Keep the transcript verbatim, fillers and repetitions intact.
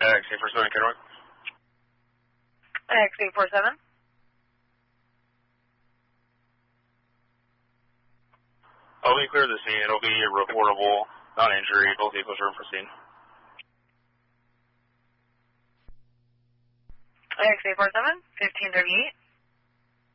X eight four seven, Kennewick. X eight four seven. I'll be clear of the scene. It'll be reportable, not injury. Both vehicles are in for scene. X eight four seven, fifteen thirty-eight.